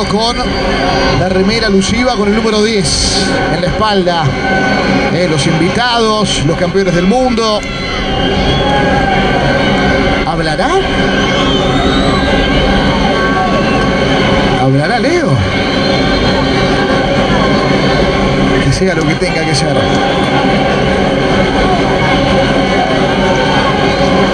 con la remera alusiva con el número 10 en la espalda. Los invitados, los campeones del mundo. ¿Hablará? ¿Hablará Leo? Que sea lo que tenga que ser.